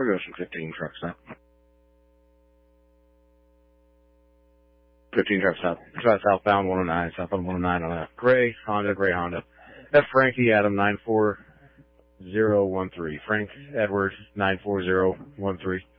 Ferguson 15 truck stop. 15 truck stop. Southbound 109, southbound 109 on a gray Honda. That's Frankie Adam 94013. Frank Edwards 94013.